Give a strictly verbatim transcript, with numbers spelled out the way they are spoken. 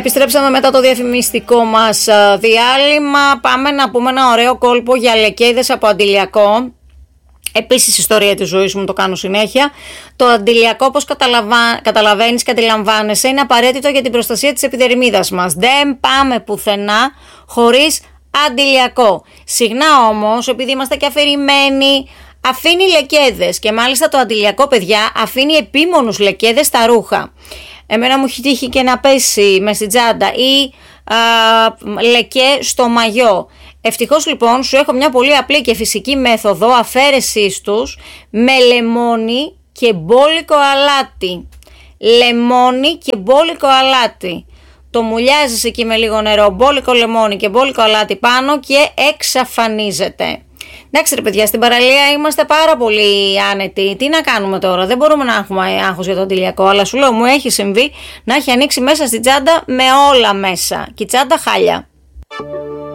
Επιστρέψαμε μετά το διαφημιστικό μας διάλειμμα. Πάμε να πούμε ένα ωραίο κόλπο για λεκέιδες από αντιλιακό. Επίσης, ιστορία της ζωής μου, το κάνω συνέχεια. Το αντιλιακό, όπως καταλαβα... καταλαβαίνεις και αντιλαμβάνεσαι, είναι απαραίτητο για την προστασία της επιδερμίδας μας. Δεν πάμε πουθενά χωρίς αντιλιακό. Συχνά όμως, επειδή είμαστε και αφηρημένοι, αφήνει λεκέδες. Και μάλιστα το αντιλιακό, παιδιά, αφήνει επίμονους λεκέδες στα ρούχα. Εμένα μου έχει τύχει και να πέσει μες στην τσάντα ή α, λεκέ στο μαγιό. Ευτυχώς λοιπόν σου έχω μια πολύ απλή και φυσική μέθοδο αφαίρεσής τους με λεμόνι και μπόλικο αλάτι. Λεμόνι και μπόλικο αλάτι. Το μουλιάζεις εκεί με λίγο νερό, μπόλικο λεμόνι και μπόλικο αλάτι πάνω και εξαφανίζεται. Εντάξει ρε παιδιά, στην παραλία είμαστε πάρα πολύ άνετοι. Τι να κάνουμε τώρα, δεν μπορούμε να έχουμε άγχος για το αντιλιακό. Αλλά σου λέω, μου έχει συμβεί να έχει ανοίξει μέσα στην τσάντα με όλα μέσα. Και η τσάντα χάλια.